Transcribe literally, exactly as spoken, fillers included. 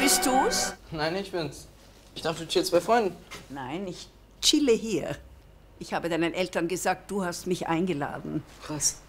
Bist du's? Nein, ich bin's. Ich dachte, du chillst bei Freunden. Nein, ich chille hier. Ich habe deinen Eltern gesagt, du hast mich eingeladen. Krass.